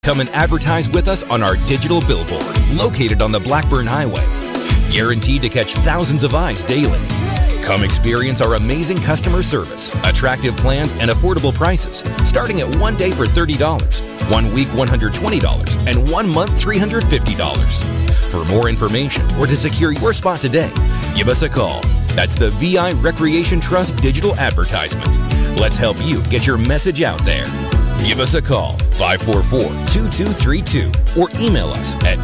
Come and advertise with us on our digital billboard, located on the Blackburn Highway. Guaranteed to catch thousands of eyes daily. Come experience our amazing customer service, attractive plans, and affordable prices, starting at 1 day for $30, 1 week $120, and 1 month $350. For more information or to secure your spot today, give us a call. That's the VI Recreation Trust digital advertisement. Let's help you get your message out there. Give us a call, 544-2232, or email us at